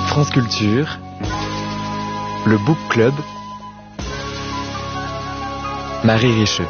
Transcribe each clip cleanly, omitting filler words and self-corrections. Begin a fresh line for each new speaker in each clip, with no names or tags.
France Culture, le Book Club, Marie Richeux.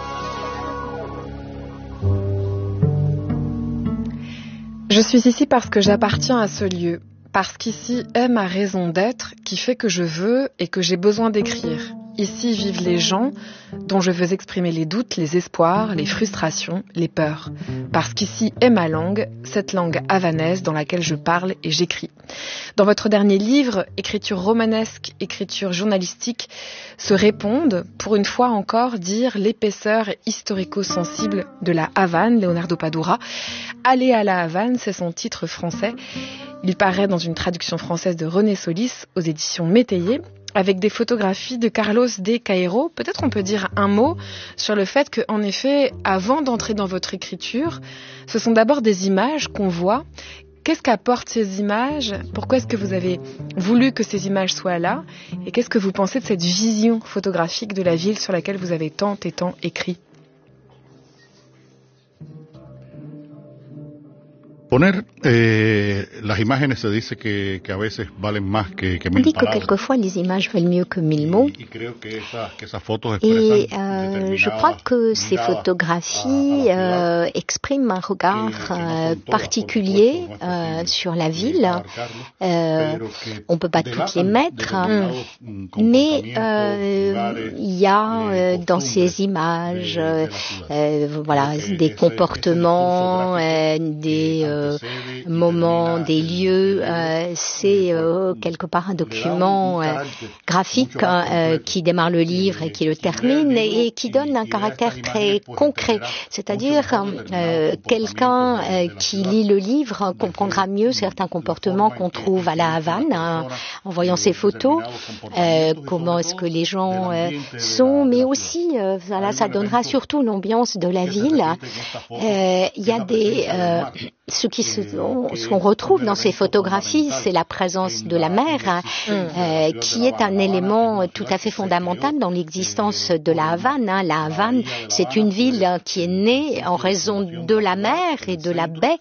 Je suis ici parce que j'appartiens à ce lieu, parce qu'ici est ma raison d'être qui fait que je veux et que j'ai besoin d'écrire. Ici vivent les gens dont je veux exprimer les doutes, les espoirs, les frustrations, les peurs. Parce qu'ici est ma langue, cette langue havanaise dans laquelle je parle et j'écris. Dans votre dernier livre, écriture romanesque, écriture journalistique, se répondent, pour une fois encore, dire l'épaisseur historico-sensible de la Havane, Leonardo Padura. Aller à la Havane, c'est son titre français. Il paraît dans une traduction française de René Solis aux éditions Métayer, avec des photographies de Carlos de Cairo. Peut-être on peut dire un mot sur le fait que, en effet, avant d'entrer dans votre écriture, ce sont d'abord des images qu'on voit. Qu'est-ce qu'apportent ces images ? Pourquoi est-ce que vous avez voulu que ces images soient là ? Et qu'est-ce que vous pensez de cette vision photographique de la ville sur laquelle vous avez tant et tant écrit ?
Poner las imágenes se dice que a veces valen más que
On
mil
dit que
palabras.
quelquefois les images valent mieux que 1000 mots.
Y creo que esas fotos
Et
expresan
je crois que ces photographies expriment un regard particulier sur la ville. On ne peut pas toutes les mettre, mais il y a dans ces images voilà, des comportements, des moments, des lieux. C'est quelque part un document graphique qui démarre le livre et qui le termine et qui donne un caractère très concret. C'est-à-dire quelqu'un qui lit le livre comprendra mieux certains comportements qu'on trouve à la Havane en voyant ces photos, comment est-ce que les gens sont, mais aussi voilà, ça donnera surtout l'ambiance de la ville. Il y a des ce qu'on retrouve dans ces photographies, c'est la présence de la mer, qui est un élément tout à fait fondamental dans l'existence de la Havane. La Havane, c'est une ville qui est née en raison de la mer et de la baie.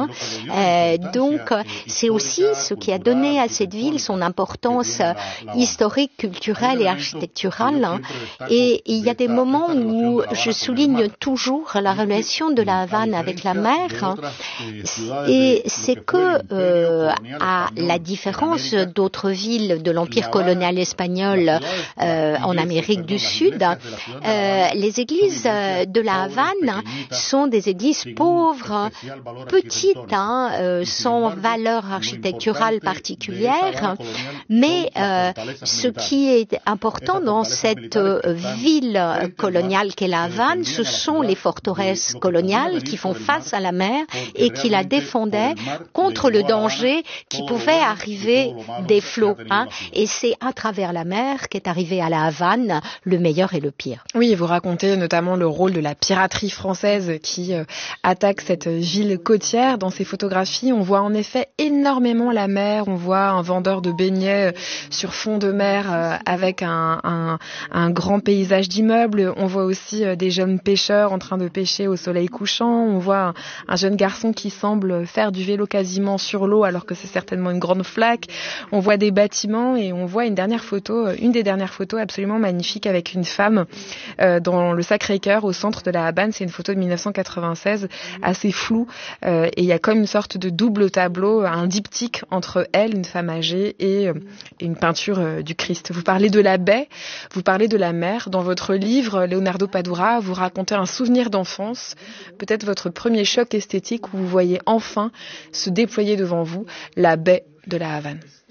Donc, c'est aussi ce qui a donné à cette ville son importance historique, culturelle et architecturale. Et il y a des moments où je souligne toujours la relation de la Havane avec la mer. Et c'est que, à la différence d'autres villes de l'Empire colonial espagnol en Amérique du Sud, les églises de la Havane sont des églises pauvres, petites, sans valeur architecturale particulière, mais ce qui est important dans cette ville coloniale qu'est la Havane, ce sont les forteresses coloniales qui font face à la mer et qui la défendaient contre le danger qui pouvait arriver des flots. Et c'est à travers la mer qu'est arrivé à la Havane le meilleur et le pire.
Oui, et vous racontez notamment le rôle de la piraterie française qui attaque cette ville côtière. Dans ces photographies, on voit en effet énormément la mer. On voit un vendeur de beignets sur fond de mer avec un grand paysage d'immeubles. On voit aussi des jeunes pêcheurs en train de pêcher au soleil couchant. On voit un jeune garçon qui semble faire du vélo quasiment sur l'eau alors que c'est certainement une grande flaque. On voit des bâtiments et on voit une des dernières photos absolument magnifique avec une femme dans le Sacré-Cœur au centre de la Havane. C'est une photo de 1996 assez floue et il y a comme une sorte de double tableau, un diptyque entre elle, une femme âgée, et une peinture du Christ. Vous parlez de la baie, vous parlez de la mer. Dans votre livre, Leonardo Padura, vous racontez un souvenir d'enfance, peut-être votre premier choc esthétique où vous voyez enfin se déployer devant vous la baie de la Havane.